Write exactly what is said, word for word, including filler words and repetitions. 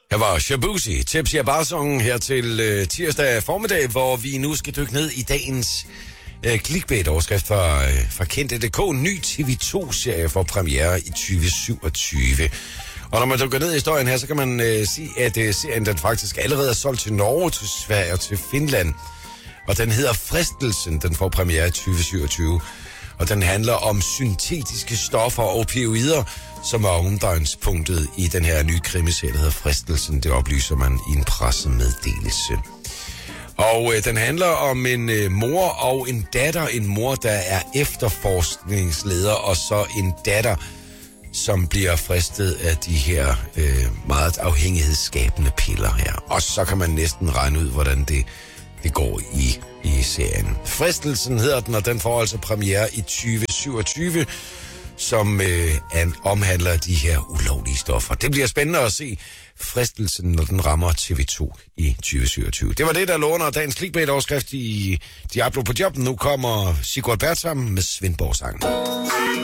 Her var Shabuzi, Tipsy Barsong her til øh, tirsdag formiddag, hvor vi nu skal dykke ned i dagens øh, clickbait-overskrift fra, øh, fra Kendte punktum d k. Ny T V to-serie for premiere i tyve syvogtyve. Og når man dykker ned i historien her, så kan man øh, sige, at øh, serien den faktisk allerede er solgt til Norge, til Sverige og til Finland. Og den hedder Fristelsen, den får premiere i tyve syvogtyve. Og den handler om syntetiske stoffer og opioider, som er omdrejningspunktet i den her nye krimiserie, der hedder Fristelsen. Det oplyser man i en pressemeddelelse. Og øh, den handler om en øh, mor og en datter. En mor, der er efterforskningsleder, og så en datter, som bliver fristet af de her øh, meget afhængighedsskabende piller her. Og så kan man næsten regne ud, hvordan det, det går i, i serien. Fristelsen hedder den, og den får altså premiere i tyve syvogtyve, som øh, an, omhandler de her ulovlige stoffer. Det bliver spændende at se Fristelsen, når den rammer T V to i tyve syvogtyve. Det var det, der låner dagens clickbait-overskrift i Diablo på job. Nu kommer Sigurd Bertram med Svendborg-sangen.